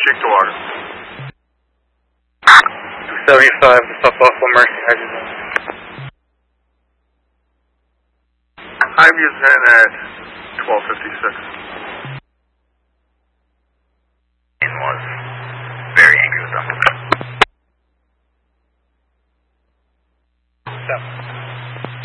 Jake to water. 275 to South Buffalo Mercy. Highview's in at 1256. And was very angry with them.